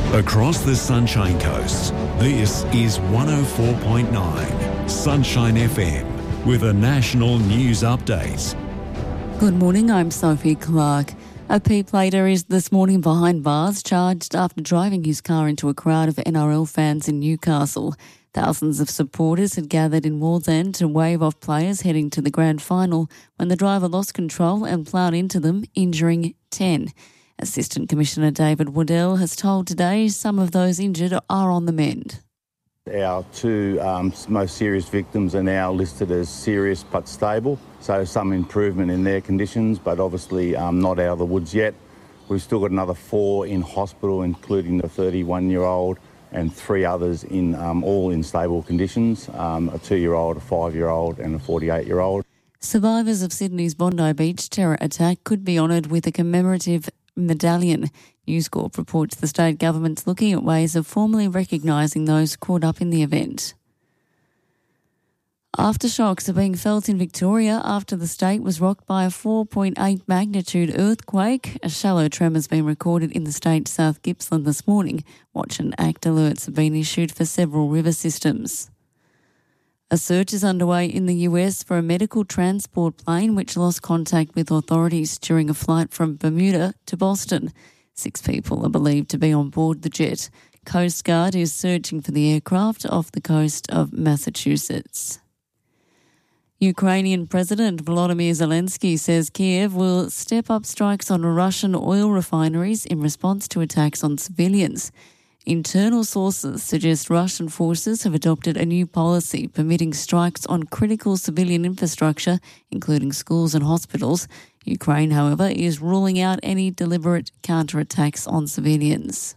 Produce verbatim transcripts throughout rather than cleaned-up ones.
Across the Sunshine Coast, this is one oh four point nine Sunshine F M with a national news update. Good morning, I'm Sophie Clark. A P-plater is this morning behind bars, charged after driving his car into a crowd of N R L fans in Newcastle. Thousands of supporters had gathered in Wallsend to wave off players heading to the grand final when the driver lost control and ploughed into them, injuring ten. Assistant Commissioner David Waddell has told Today some of those injured are on the mend. Our two um, most serious victims are now listed as serious but stable, so some improvement in their conditions, but obviously um, not out of the woods yet. We've still got another four in hospital, including the thirty-one-year-old and three others in um, all in stable conditions, um, a two-year-old, a five-year-old and a forty-eight-year-old. Survivors of Sydney's Bondi Beach terror attack could be honoured with a commemorative medallion. News Corp reports the state government's looking at ways of formally recognising those caught up in the event. Aftershocks are being felt in Victoria after the state was rocked by a four point eight magnitude earthquake. A shallow tremor has been recorded in the state's South Gippsland this morning. Watch and act alerts have been issued for several river systems. A search is underway in the U S for a medical transport plane which lost contact with authorities during a flight from Bermuda to Boston. Six people are believed to be on board the jet. Coast Guard is searching for the aircraft off the coast of Massachusetts. Ukrainian President Volodymyr Zelensky says Kiev will step up strikes on Russian oil refineries in response to attacks on civilians. Internal sources suggest Russian forces have adopted a new policy permitting strikes on critical civilian infrastructure, including schools and hospitals. Ukraine, however, is ruling out any deliberate counterattacks on civilians.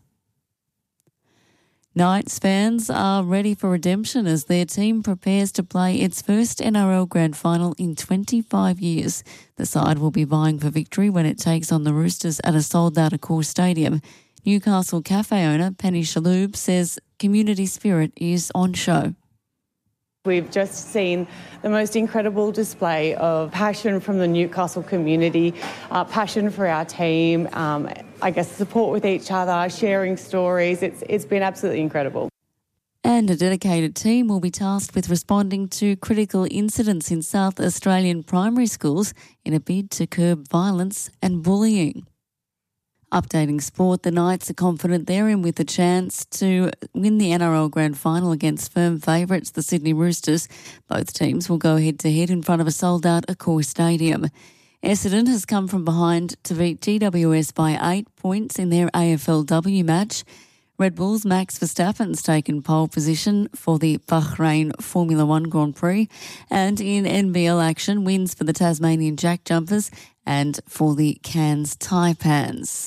Knights fans are ready for redemption as their team prepares to play its first N R L Grand Final in twenty-five years. The side will be vying for victory when it takes on the Roosters at a sold-out Accor Stadium. Newcastle cafe owner Penny Shalhoub says community spirit is on show. We've just seen the most incredible display of passion from the Newcastle community, uh, passion for our team, um, I guess support with each other, sharing stories. It's It's been absolutely incredible. And a dedicated team will be tasked with responding to critical incidents in South Australian primary schools in a bid to curb violence and bullying. Updating sport, the Knights are confident they're in with a chance to win the N R L Grand Final against firm favourites, the Sydney Roosters. Both teams will go head-to-head in front of a sold-out Accor Stadium. Essendon has come from behind to beat G W S by eight points in their A F L W match. Red Bull's Max Verstappen's taken pole position for the Bahrain Formula One Grand Prix. And in N B L action, wins for the Tasmanian Jack Jumpers and for the Cairns Taipans.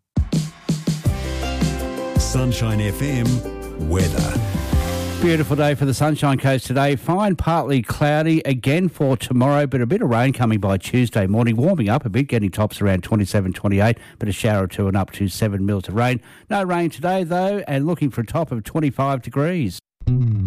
Sunshine F M weather. Beautiful day for the Sunshine Coast today. Fine, partly cloudy again for tomorrow, but a bit of rain coming by Tuesday morning. Warming up a bit, getting tops around twenty-seven, twenty-eight, but a shower or two and up to seven mils of rain. No rain today, though, and looking for a top of twenty-five degrees.